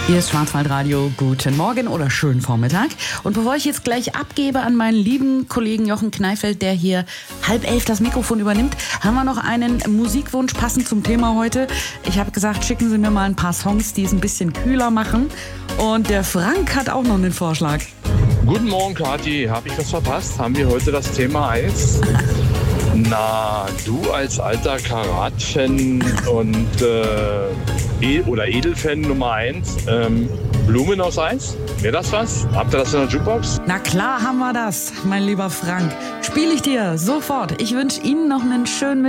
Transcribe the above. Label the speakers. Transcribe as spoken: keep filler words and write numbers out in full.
Speaker 1: Hier ist Schwarzwaldradio. Guten Morgen oder schönen Vormittag. Und bevor ich jetzt gleich abgebe an meinen lieben Kollegen Jochen Kneifeld, der hier halb elf das Mikrofon übernimmt, haben wir noch einen Musikwunsch passend zum Thema heute. Ich habe gesagt, schicken Sie mir mal ein paar Songs, die es ein bisschen kühler machen. Und der Frank hat auch noch einen Vorschlag.
Speaker 2: Guten Morgen, Kathi. Habe ich was verpasst? Haben wir heute das Thema Eis? Na, du als alter Karat-Fan und äh, e- oder Edelfan Nummer eins, ähm, Blumen aus Eis? Wäre das was? Habt ihr das in der Jukebox?
Speaker 1: Na klar haben wir das, mein lieber Frank. Spiele ich dir sofort. Ich wünsche Ihnen noch einen schönen